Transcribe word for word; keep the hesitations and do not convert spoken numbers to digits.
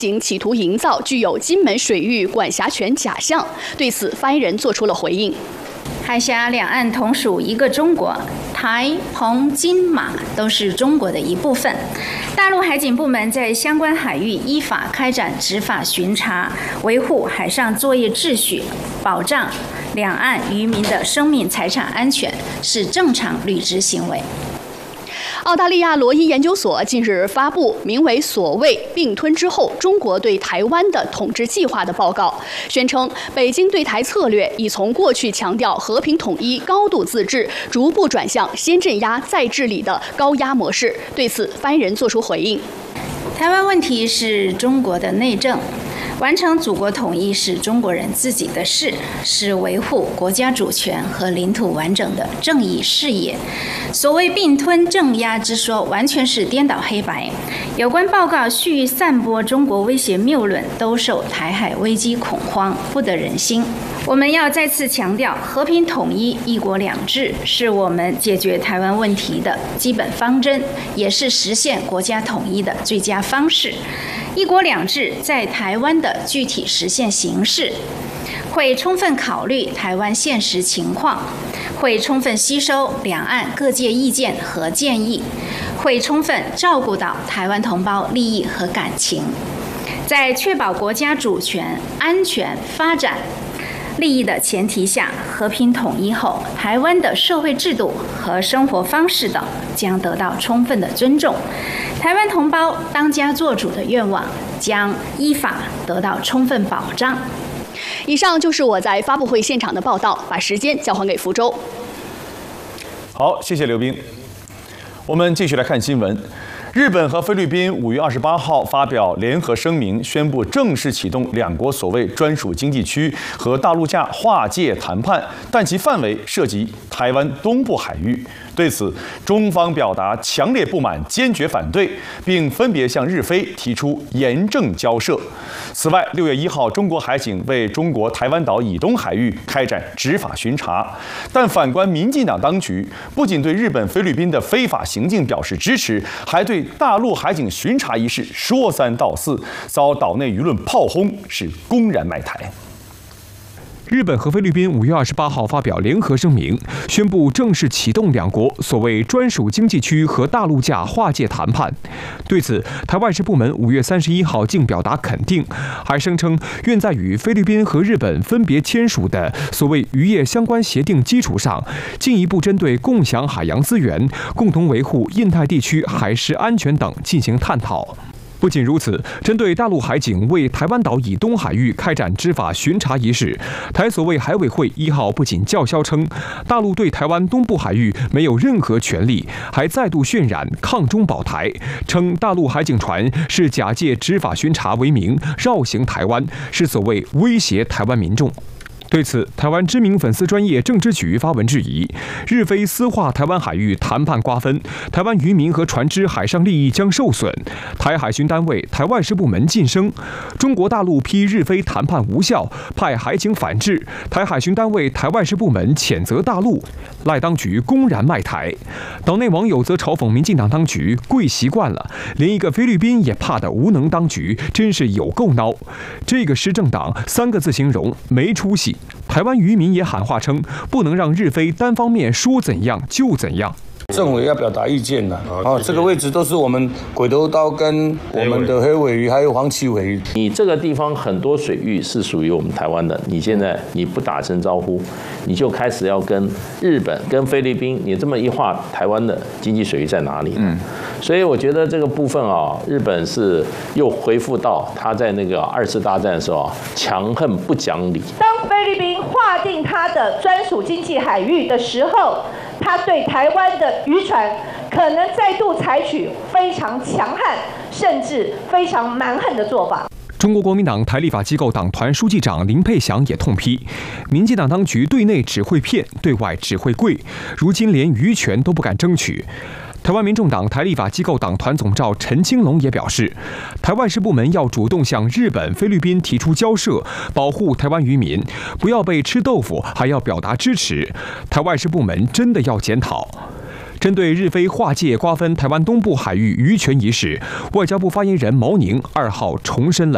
警企图营造具有金门水域管辖权假象，对此发言人作出了回应。 海峡两岸同属一个中国，台、澎、金、马都是中国的一部分。大陆海警部门在相关海域依法开展执法巡查，维护海上作业秩序，保障两岸渔民的生命财产安全，是正常履职行为。 澳大利亚罗伊研究所近日发布名为《所谓并吞之后中国对台湾的统治计划》的报告，宣称北京对台策略已从过去强调和平统一、高度自治，逐步转向先镇压再治理的高压模式。对此，发言人作出回应： 台湾问题是中国的内政。完成祖国统一是中国人自己的事，是维护国家主权和领土完整的正义事业。所谓并吞镇压之说，完全是颠倒黑白。有关报告蓄意散播中国威胁谬论，兜售台海危机恐慌，不得人心。我们要再次强调，和平统一、一国两制是我们解决台湾问题的基本方针，也是实现国家统一的最佳方式。一国两制在台湾的具体实现形式，会充分考虑台湾现实情况，会充分吸收两岸各界意见和建议，会充分照顾到台湾同胞利益和感情，在确保国家主权、安全、发展利益的前提下，和平统一后，台湾的社会制度和生活方式等将得到充分的尊重，台湾同胞当家作主的愿望将依法得到充分保障。 以上就是我在发布会现场的报道，把时间交还给福州。 好，谢谢刘冰。我们继续来看新闻。日本和菲律宾五月二十八号发表联合声明，宣布正式启动两国所谓专属经济区和大陆架划界谈判，但其范围涉及台湾东部海域。对此，中方表达强烈不满，坚决反对，并分别向日菲提出严正交涉。此外，六月一号，中国海警为中国台湾岛以东海域开展执法巡查，但反观民进党当局，不仅对日本、菲律宾的非法行径表示支持，还对大陆海警巡查一事说三道四，遭岛内舆论炮轰，是公然卖台。 日本和菲律宾五月二十八号发表联合声明，宣布正式启动两国所谓专属经济区和大陆架划界谈判。对此，台外事部门五月三十一号竟表达肯定，还声称愿在与菲律宾和日本分别签署的所谓渔业相关协定基础上，进一步针对共享海洋资源、共同维护印太地区海事安全等进行探讨。不仅如此，针对大陆海警为台湾岛以东海域开展执法巡查一事，台所谓海委会一号不仅叫嚣称大陆对台湾东部海域没有任何权利，还再度渲染抗中保台，称大陆海警船是假借执法巡查为名绕行台湾，是所谓威胁台湾民众。对此，台湾知名粉丝专业政治局发文质疑，日菲私化台湾海域谈判瓜分，台湾渔民和船只海上利益将受损。台海巡单位、台外事部门晋升，中国大陆批日菲谈判无效，派海警反制。台海巡单位、台外事部门谴责大陆，赖当局公然卖台。岛内网友则嘲讽民进党当局跪习惯了，连一个菲律宾也怕的无能当局，真是有够孬。这个施政党三个字形容没出息。台湾渔民也喊话称，不能让日菲单方面说怎样就怎样。 政委要表达意见了哦，这个位置都是我们鬼头刀跟我们的黑尾鱼还有黄鳍尾鱼。 你这个地方很多水域是属于我们台湾的，你现在你不打声招呼，你就开始要跟日本、跟菲律宾，你这么一划，台湾的经济水域在哪里？嗯，所以我觉得这个部分啊，日本是又恢复到他在那个二次大战的时候啊，强横不讲理。 当菲律宾划定它的专属经济海域的时候，他对台湾的渔船可能再度采取非常强悍，甚至非常蛮横的做法。 中国国民党台立法机构党团书记长林佩祥也痛批，民进党当局对内只会骗，对外只会跪，如今连渔权都不敢争取。台湾民众党台立法机构党团总召陈清龙也表示，台外事部门要主动向日本、菲律宾提出交涉，保护台湾渔民，不要被吃豆腐，还要表达支持。台外事部门真的要检讨。针对日菲划界瓜分台湾东部海域渔权一事，外交部发言人毛宁二号重申了